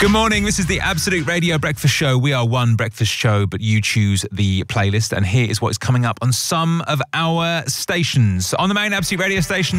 Good morning, this is the Absolute Radio Breakfast Show. We are one breakfast show, but you choose the playlist. And here is what is coming up on some of our stations. On the main Absolute Radio station,